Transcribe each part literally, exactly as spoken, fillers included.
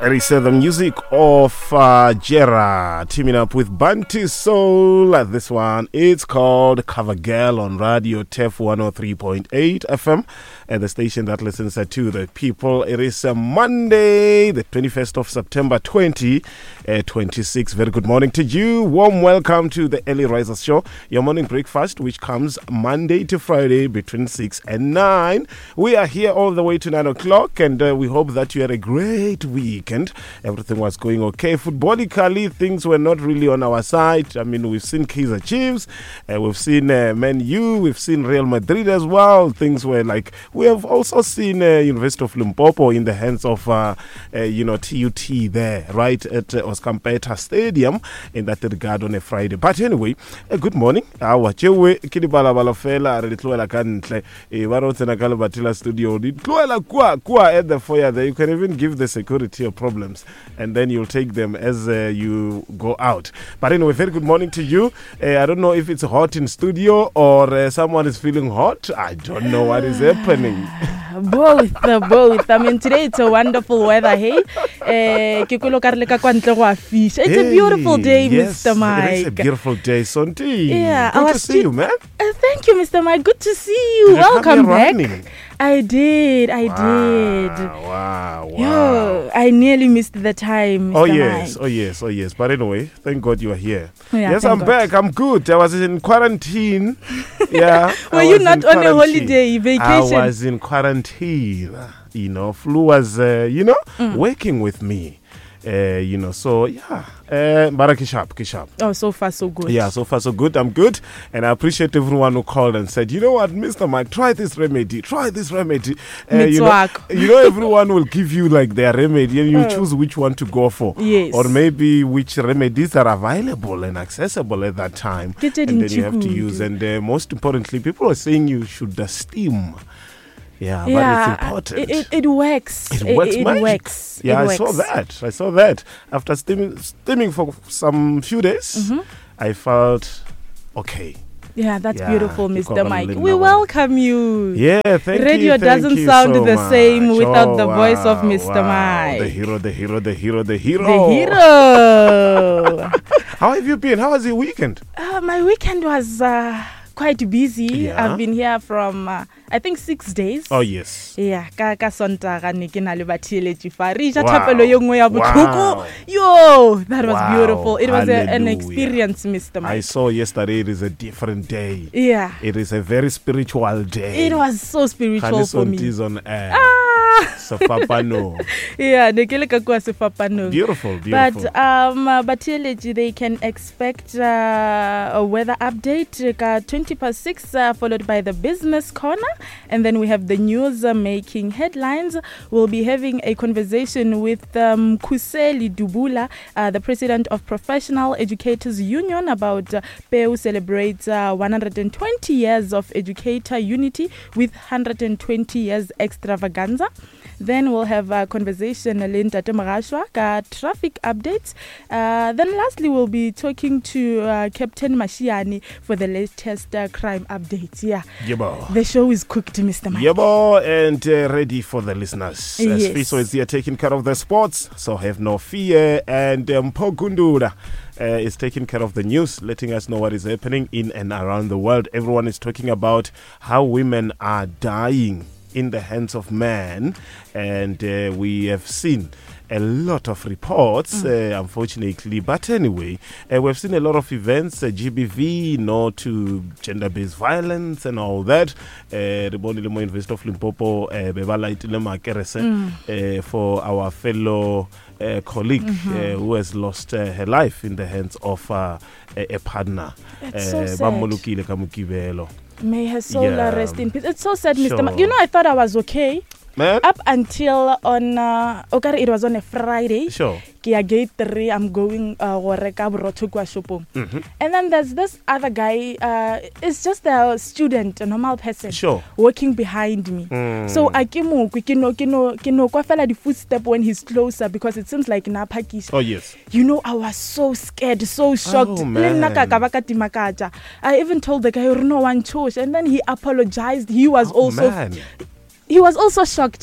It is uh, the music of uh, Jera teaming up with Bantu Soul. Uh, this one, it's called Cover Girl on Radio T E F one oh three point eight F M, uh, the station that listens uh, to the people. It is uh, Monday, the twenty-first of September, twenty twenty-six. Very good morning to you. Warm welcome to the Early Risers Show, your morning breakfast, which comes Monday to Friday between six and nine. We are here all the way to nine o'clock, and uh, we hope that you had a great weekend. Everything was going okay. Footballically, things were not really on our side. I mean, we've seen Kaizer Chiefs, uh, we've seen uh, Man U, we've seen Real Madrid as well. Things were like, we have also seen uh, University of Limpopo in the hands of, uh, uh, you know, T U T there, right at uh, Oscar Mpeta Stadium in that regard on a Friday. But anyway, uh, good morning. Awa chewe kidibala balafela retloela kantle e warotena kala batila studio. Tloela kwa kwa at the foyer there. You can even give the security a problems, and then you'll take them as uh, you go out. But anyway, very good morning to you. Uh, I don't know if it's hot in studio or uh, someone is feeling hot. I don't know what is happening. Both, uh, both. I mean, today it's a wonderful weather, hey? Uh, it's a beautiful day, yes, Mister Mike. It's a beautiful day, Sonti. Yeah, good our to see stu- you, man. Uh, thank you, Mister Mike. Good to see you. Did you Welcome come here back. running? I did, I wow, did. Wow, wow. Yo, I nearly missed the time, Mister Oh yes, Mike. oh yes, oh yes. But anyway, thank God you are here. Yeah, yes, thank I'm God. back. I'm good. I was in quarantine. Yeah. Were I you was not in on a quarantine. holiday, vacation? I was in quarantine. You know, Flu was, uh, you know, Mm. working with me. Uh, you know, so yeah. Uh, Bara Kishap, Kishap. Oh, so far so good. Yeah, so far so good. I'm good, and I appreciate everyone who called and said, you know what, Mister Mike, try this remedy, try this remedy. Uh, you, know, Mitswako. you know, everyone will give you like their remedy, and you Oh. choose which one to go for, Yes. or maybe which remedies are available and accessible at that time, Get it and in then you have to Chikudu. use. And uh, most importantly, people are saying you should uh, steam. Yeah, Yeah, but it's important. It, it, it works. It works It, magic. works. Yeah, it I saw works. that. I saw that. After steaming, steaming for some few days, Mhm. I felt okay. Yeah, that's Yeah, beautiful, you Mister cover Mike. Linda We one. welcome you. Yeah, thank you. Radio thank doesn't you sound so the much. same without Oh, the voice of wow, Mister wow. Mike. The hero, the hero, the hero, the hero. The hero. How have you been? How was your weekend? uh, my weekend was uh, quite busy. Yeah. I've been here from, uh, I think, six days. Oh, yes. Yeah, ka ka sontaga ne ke na le batheletsi fa re ja Wow. thapelo ye nngwe ya Wow. botlhoko. Yo, that was Wow. beautiful. It was a, an Hallelujah. experience, Mister I Mike. saw yesterday it is a different day. Yeah, It is a very spiritual day. it was so spiritual for me. Is on air. Ah, Safapano. yeah, ne ke le ka kwa sefapanong. Beautiful, beautiful. But um, uh, Batieleji, they can expect uh, a weather update uh, twenty past six, uh, followed by the business corner, and then we have the news uh, making headlines. We'll be having a conversation with um, Kuseli Dubula, uh, the president of Professional Educators Union, about uh, P E U celebrates uh, one hundred twenty years of educator unity with one hundred twenty years extravaganza. Then we'll have a conversation Linda Temarashwa, traffic updates. Uh, then lastly, we'll be talking to uh, Captain Mashiani for the latest uh, crime updates. Yeah, Yebo. the show is cooked, Mister Mike. Yebo, and uh, ready for the listeners. As Yes. Fiso is here taking care of the sports, so have no fear. And um, Pogundura uh, is taking care of the news, letting us know what is happening in and around the world. Everyone is talking about how women are dying in the hands of men, and uh, we have seen a lot of reports, mm. uh, unfortunately. But anyway, uh, we've seen a lot of events, uh, G B V, no to gender-based violence and all that. Uh, Reboni Lemo University of Limpopo, uh, Bebala Itilema Kerese, uh, for our fellow uh, colleague Mm-hmm. uh, who has lost uh, her life in the hands of uh, a, a partner. It's so sad. Bamolukile Kamukibelo. May her soul Yeah. uh, rest in peace. It's so sad, Mister Sure. Mike. You know, I thought I was okay Man, up until on, uh, okay, it was on a Friday. sure. Kia gate three, I'm going uh, go reka borotho kwa shopong. Mhm. And then there's this other guy, uh, it's just a student, a normal person, Sure. walking behind me. Mm. So I kimo kino kino kino kwa fela the footstep when he's closer, because it seems like na pakish. Oh, yes. You know, I was so scared, so shocked. Oh, man. Le nna ka ka ba ka tima ka ja. I even told the guy, no one chose, and then he apologized. He was Oh, also man. he was also shocked.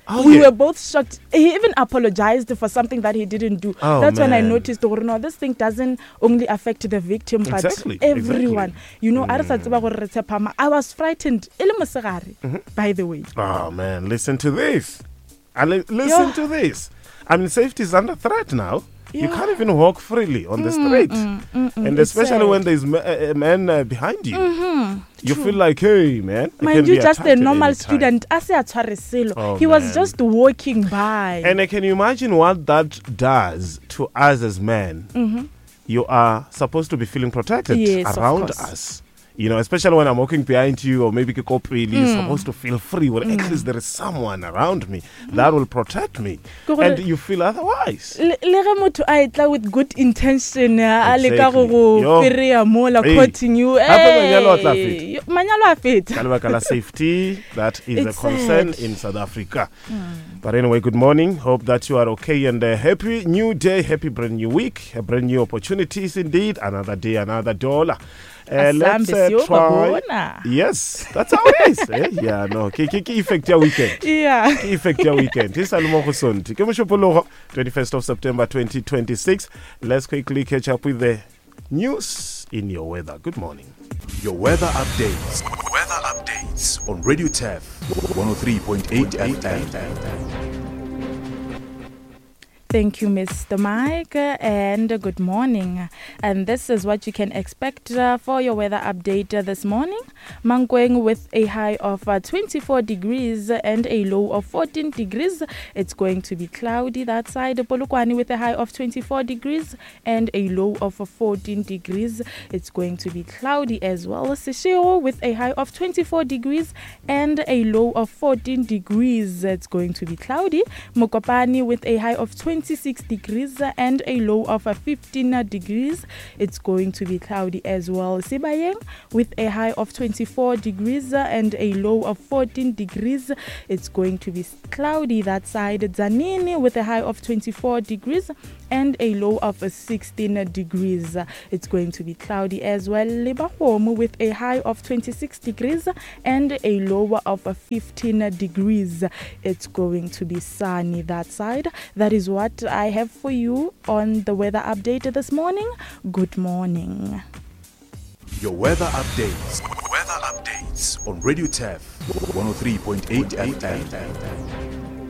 Oh, we yeah. were both shocked. He even apologized for something that he didn't do. Oh, That's when I man. noticed, oh, no, this thing doesn't only affect the victim, but Exactly, everyone. exactly. You know, mm. I was frightened. Mm-hmm. By the way. Oh, man, listen to this. And li- listen Yeah. to this. I mean, safety is under threat now. You Yeah. can't even walk freely on the Mm, street. mm, mm, mm, and it's especially sad. when there's ma- a man uh, behind you. Mm-hmm. You True. feel like, hey, man. I Mind can you, be just a attacked at normal any time. student. Ase a tshware selo. Oh, he was man. just walking by. And uh, can you imagine what that does to us as men? Mm-hmm. You are supposed to be feeling protected Yes, of around course. us. You know, especially when I'm walking behind you or maybe Kikopili, Mm. you're supposed to feel free. Well, at least there is someone around me that will protect me. Gore- And you feel otherwise. Le le ge motho a etla with good intention a le ka Exactly. go Yo. go ferea mo la Hey. quoting you Hape manyalo a tla Hey. feta. Yo- manyalo a feta. Ka lebaka la safety, that is It's a concern sad. in South Africa. But anyway, good morning. Hope that you are okay and a happy new day, happy brand new week, a brand new opportunities indeed. Another day, another dollar. Uh, let's Asambe uh, siyo try. babona. Yes, that's how it is. eh? Yeah, no. Ki ki ki effect your weekend. Yeah. Ki effect your weekend. This is Almo Sonti. Ke moshopologo, twenty-first of September twenty twenty-six. Let's quickly catch up with the news in your weather. Good morning. Your weather updates. Weather updates on Radio T E F one oh three point eight F M. Thank you, Mister Mike, uh, and uh, good morning. And this is what you can expect uh, for your weather update uh, this morning. Mankweng with a high of uh, twenty-four degrees and a low of fourteen degrees. It's going to be cloudy that side. Polokwane with a high of twenty-four degrees and a low of uh, fourteen degrees. It's going to be cloudy as well. Seshego with a high of twenty-four degrees and a low of fourteen degrees. It's going to be cloudy. Mokopane with a high of twenty-six degrees and a low of uh, fifteen degrees. It's going to be cloudy as well. Sibayeng with a high of twenty-four degrees and a low of fourteen degrees. It's going to be cloudy that side. Zanini with a high of twenty-four degrees and a low of uh, sixteen degrees. It's going to be cloudy as well. Lebahome with a high of twenty-six degrees and a low of uh, fifteen degrees. It's going to be sunny that side. That is what I have for you on the weather update this morning. Good morning. Your weather updates. Weather updates on Radio T E F one oh three point eight F M.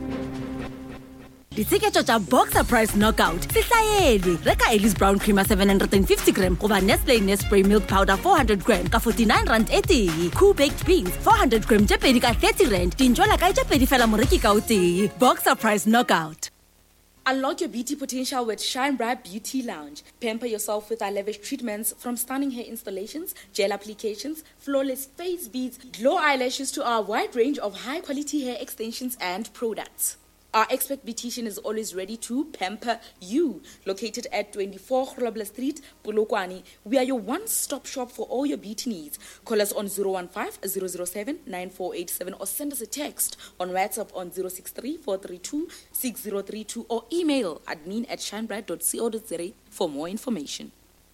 Ditsiketso tša Boxer Price Knockout sihlaelwe reka Ellis Brown Creamer seven hundred fifty gram goba Nestle Nespray Milk Powder four hundred gram ka forty-nine rand e tee. Cool Baked Beans four hundred gram tše pedi ka thirty rand. Dintswela ka tše pedi fela moreki ka o tee. Boxer Price Knockout. Unlock your beauty potential with Shine Bright Beauty Lounge. Pamper yourself with our lavish treatments from stunning hair installations, gel applications, flawless face beads, glow eyelashes to our wide range of high-quality hair extensions and products. Our expert beautician is always ready to pamper you. Located at twenty-four Grobler Street, Polokwane, we are your one-stop shop for all your beauty needs. Call us on zero one five, zero zero seven, nine four eight seven or send us a text on WhatsApp on zero six three, four three two, six zero three two or email admin at shinebright dot co dot za for more information.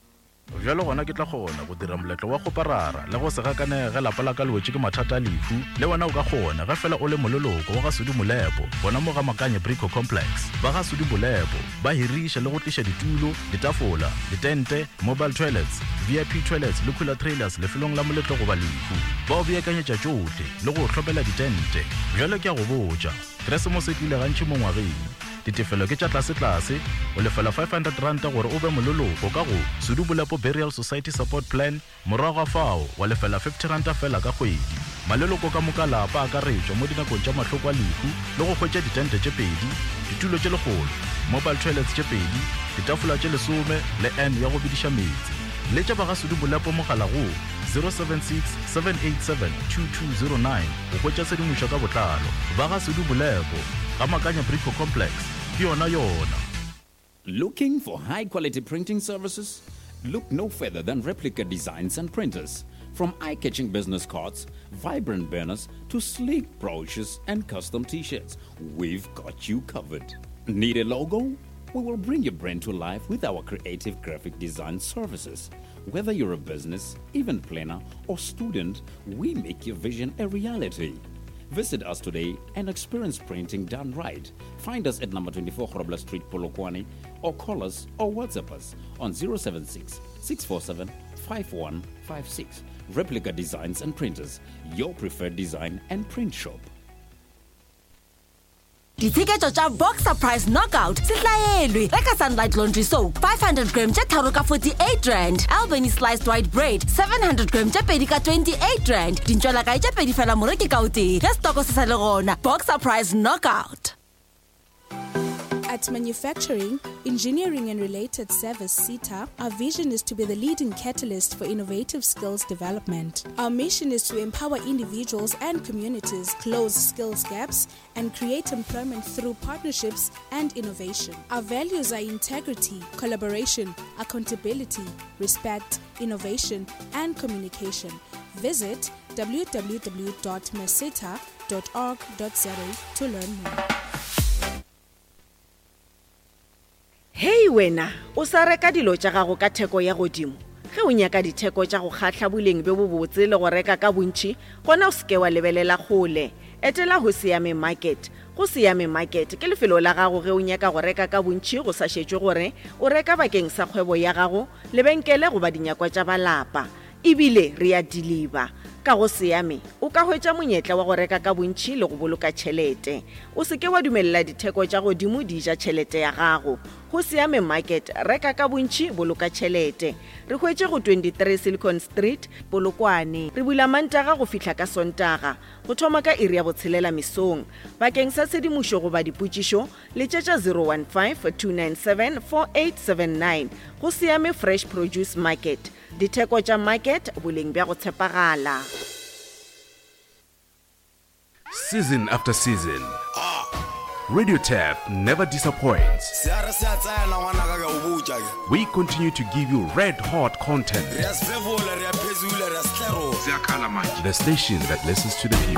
Jalo gona ke tla gona go dira moletlo wa go parara le go se gakanege lapa la ka lwetse ke mathata a lefu le wena o ka gona ga fela o le mololoko wa ga Sudi Molepo bona mo ga Makanye Brico Complex ba ga Sudi Molepo ba hirisha le go tlisha ditulo ditafola ditente mobile toilets V I P toilets le cooler trailers le felong la moletlo go ba lefu ba o beakanyetša tšohle le go tlhopela ditente jalo ke a go botša Christmas e tlile gantši mo ngwageng ditefelo ke tša tlase-tlase o lefela five hundred rand gore o be mololoko ka go Sudi Molepo Burial Society Support Plan morago fao wa lefela fifty rand fela ka kgwedi maleloko ka moka lapa a ka retšwa mo dinakong tša mahloko a lefu le go hwetša ditente tše pedi ditulo tše legolo mobile toilets tše pedi ditafola tše lesome le n ya go bediša metsi le tša ba ga Sudi Molepo mogala go zero seven six, seven eight seven, two two zero nine go hwetša sedimošo ka botlalo ba ga Sudi Molepo ga Makanye Brico Complex ke yona yona. Looking for high-quality printing services? Look no further than Replica Designs and Printers. From eye-catching business cards, vibrant banners, to sleek brochures and custom t-shirts, we've got you covered. Need a logo? We will bring your brand to life with our creative graphic design services. Whether you're a business, event planner, or student, we make your vision a reality. Visit us today and experience printing done right. Find us at number twenty-four Grobler Street, Polokwane, or call us or WhatsApp us on zero seven six, six four seven, five one five six. Replica Designs and Printers, your preferred design and print shop. Ditiketo tša Boxer Price Knockout sihlaelwe reka Sunlight Laundry Soap five hundred grams tša tharo ka forty-eight rand, Albany Sliced White Bread seven hundred grams tša pedi ka twenty-eight rand, dintšwela kae tša pedi fela moreki ka o tee ge stoko se sa le gona. Boxer Price Knockout. At Manufacturing, Engineering and Related Service SETA, our vision is to be the leading catalyst for innovative skills development. Our mission is to empower individuals and communities, close skills gaps, and create employment through partnerships and innovation. Our values are integrity, collaboration, accountability, respect, innovation, and communication. Visit w w w dot meseta dot org dot za to learn more. Hey wena, o sa reka dilo tša gago ka theko ya godimo. Ge o nyaka ditheko tša go kgahla boleng be bo botse le go reka ka bontši, gona o seke wa lebelela gole. Etela ho Siame Market. Go Siame Market ke lefelo la gago ge o nyaka go reka ka bontši go sa šetšwe gore o reka bakeng sa kgwebo ya gago, lebenkele goba dinyakwa tša balapa. Ebile re a deliver. Ka go Siame, o ka hwetša monyetla wa go reka ka bontši le go boloka tšhelete. O seke wa dumella ditheko tša godimo di ja tšhelete ya gago. Go Siame Market, reka ka bontši, boloka tšhelete. Re hwetše go twenty-three Silicon Street, Polokwane. Re bula Mantaga go fihla ka Sontaga. Go thoma ka iri ya botshelela mesong. Bakeng sa tshedimošo goba dipotšišo, letšetša zero one five, two nine seven, four eight seven nine. Go Siame Fresh Produce Market. Ditheko tša market, boleng bja go tshepagala. Season after season, Radio Tef never disappoints. We continue to give you red-hot content. The station that listens to the people.